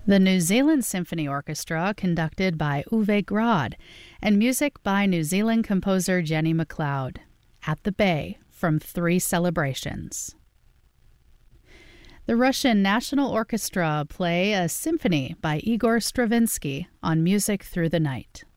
The New Zealand Symphony Orchestra, conducted by Uwe Grad, and music by New Zealand composer Jenny MacLeod. At the Bay, from 3 Celebrations. The Russian National Orchestra play a symphony by Igor Stravinsky on Music Through the Night.